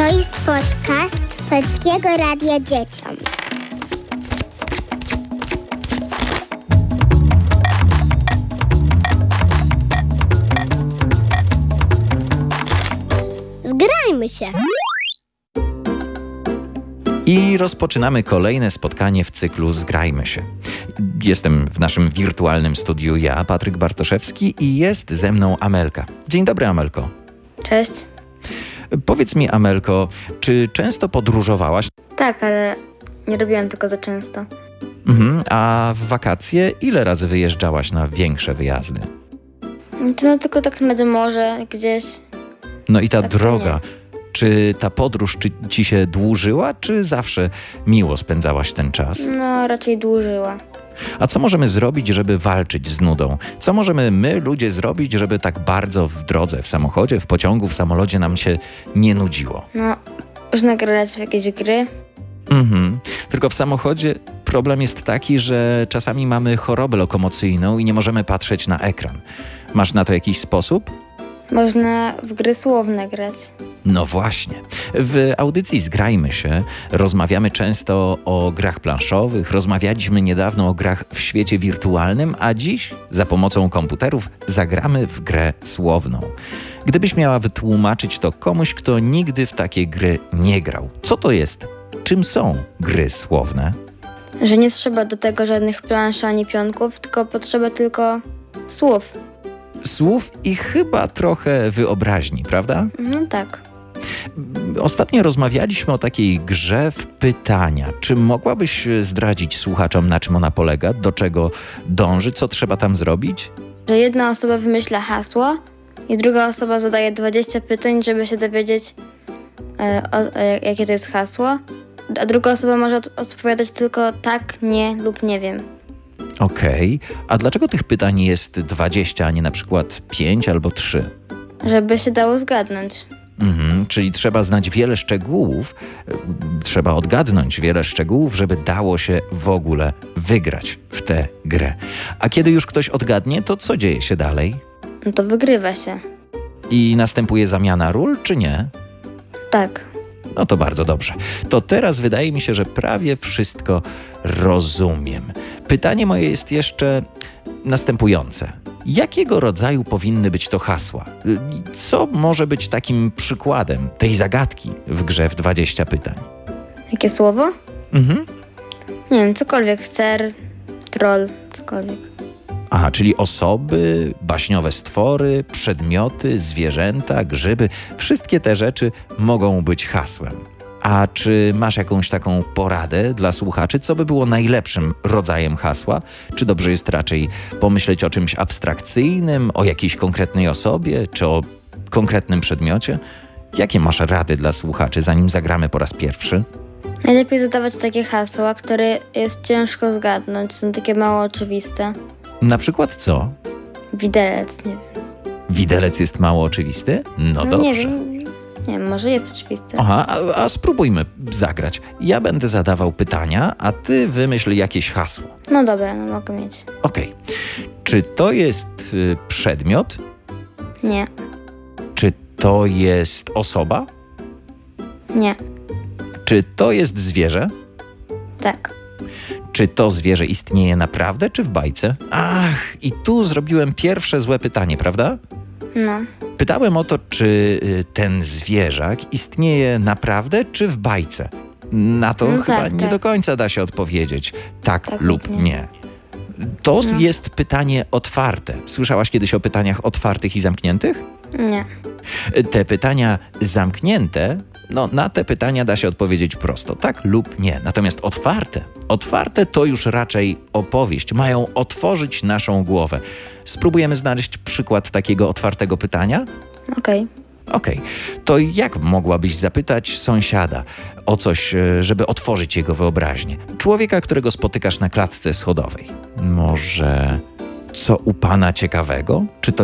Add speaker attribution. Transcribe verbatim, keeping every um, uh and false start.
Speaker 1: To jest podcast Polskiego Radia Dzieciom. Zgrajmy się!
Speaker 2: I rozpoczynamy kolejne spotkanie w cyklu Zgrajmy się. Jestem w naszym wirtualnym studiu ja, Patryk Bartoszewski, i jest ze mną Amelka. Dzień dobry, Amelko.
Speaker 3: Cześć.
Speaker 2: Powiedz mi, Amelko, czy często podróżowałaś?
Speaker 3: Tak, ale nie robiłem tego za często.
Speaker 2: Mhm. A w wakacje ile razy wyjeżdżałaś na większe wyjazdy?
Speaker 3: To no tylko tak nad morze gdzieś.
Speaker 2: No i ta
Speaker 3: Tak to
Speaker 2: droga, czy ta podróż czy ci się dłużyła, czy zawsze miło spędzałaś ten czas?
Speaker 3: No, raczej dłużyła.
Speaker 2: A co możemy zrobić, żeby walczyć z nudą? Co możemy my, ludzie, zrobić, żeby tak bardzo w drodze, w samochodzie, w pociągu, w samolocie nam się nie nudziło?
Speaker 3: No, można grać w jakieś gry.
Speaker 2: Mhm. Tylko w samochodzie problem jest taki, że czasami mamy chorobę lokomocyjną i nie możemy patrzeć na ekran. Masz na to jakiś sposób?
Speaker 3: Można w gry słowne grać.
Speaker 2: No właśnie. W audycji Zgrajmy się rozmawiamy często o grach planszowych, rozmawialiśmy niedawno o grach w świecie wirtualnym, a dziś za pomocą komputerów zagramy w grę słowną. Gdybyś miała wytłumaczyć to komuś, kto nigdy w takie gry nie grał, co to jest? Czym są gry słowne?
Speaker 3: Że nie trzeba do tego żadnych plansz ani pionków, tylko potrzeba tylko słów.
Speaker 2: Słów i chyba trochę wyobraźni, prawda?
Speaker 3: No tak.
Speaker 2: Ostatnio rozmawialiśmy o takiej grze w pytania. Czy mogłabyś zdradzić słuchaczom, na czym ona polega, do czego dąży, co trzeba tam zrobić?
Speaker 3: Że jedna osoba wymyśla hasło i druga osoba zadaje dwadzieścia pytań, żeby się dowiedzieć, e, o, e, jakie to jest hasło, a druga osoba może od- odpowiadać tylko tak, nie lub nie wiem.
Speaker 2: Okej. A dlaczego tych pytań jest dwadzieścia, a nie na przykład pięć albo trzy?
Speaker 3: Żeby się dało zgadnąć.
Speaker 2: Mhm, czyli trzeba znać wiele szczegółów, y, trzeba odgadnąć wiele szczegółów, żeby dało się w ogóle wygrać w tę grę. A kiedy już ktoś odgadnie, to co dzieje się dalej?
Speaker 3: No to wygrywa się.
Speaker 2: I następuje zamiana ról, czy nie?
Speaker 3: Tak.
Speaker 2: No to bardzo dobrze. To teraz wydaje mi się, że prawie wszystko rozumiem. Pytanie moje jest jeszcze następujące. Jakiego rodzaju powinny być to hasła? Co może być takim przykładem tej zagadki w grze w dwadzieścia pytań?
Speaker 3: Jakie słowo?
Speaker 2: Mhm.
Speaker 3: Nie wiem, cokolwiek. Ser, troll, cokolwiek.
Speaker 2: Aha, czyli osoby, baśniowe stwory, przedmioty, zwierzęta, grzyby. Wszystkie te rzeczy mogą być hasłem. A czy masz jakąś taką poradę dla słuchaczy, co by było najlepszym rodzajem hasła? Czy dobrze jest raczej pomyśleć o czymś abstrakcyjnym, o jakiejś konkretnej osobie, czy o konkretnym przedmiocie? Jakie masz rady dla słuchaczy, zanim zagramy po raz pierwszy?
Speaker 3: Najlepiej zadawać takie hasła, które jest ciężko zgadnąć. Są takie mało oczywiste.
Speaker 2: Na przykład co?
Speaker 3: Widelec, nie wiem.
Speaker 2: Widelec jest mało oczywisty? No
Speaker 3: No
Speaker 2: dobrze.
Speaker 3: nie wiem. Nie wiem, może jest oczywisty.
Speaker 2: Aha, a, a spróbujmy zagrać. Ja będę zadawał pytania, a ty wymyśl jakieś hasło.
Speaker 3: No dobra, no mogę mieć.
Speaker 2: Okej. Czy to jest y, przedmiot?
Speaker 3: Nie,
Speaker 2: Czy to jest osoba?
Speaker 3: nie,
Speaker 2: Czy to jest zwierzę?
Speaker 3: tak.
Speaker 2: Czy to zwierzę istnieje naprawdę, czy w bajce? Ach, i tu zrobiłem pierwsze złe pytanie, prawda?
Speaker 3: No,
Speaker 2: Pytałem o to, czy y, ten zwierzak istnieje naprawdę, czy w bajce. Na to
Speaker 3: No
Speaker 2: chyba
Speaker 3: tak,
Speaker 2: nie
Speaker 3: tak.
Speaker 2: do końca da się odpowiedzieć tak,
Speaker 3: Tak
Speaker 2: lub
Speaker 3: lub
Speaker 2: nie.
Speaker 3: nie.
Speaker 2: To
Speaker 3: No.
Speaker 2: jest pytanie otwarte. Słyszałaś kiedyś o pytaniach otwartych i zamkniętych?
Speaker 3: nie.
Speaker 2: Te pytania zamknięte, no na te pytania da się odpowiedzieć prosto, tak lub nie. Natomiast otwarte, otwarte to już raczej opowieść. Mają otworzyć naszą głowę. Spróbujemy znaleźć przykład takiego otwartego pytania?
Speaker 3: Okej.
Speaker 2: Okej, to jak mogłabyś zapytać sąsiada o coś, e, żeby otworzyć jego wyobraźnię? Człowieka, którego spotykasz na klatce schodowej. Może co u pana ciekawego? Czy to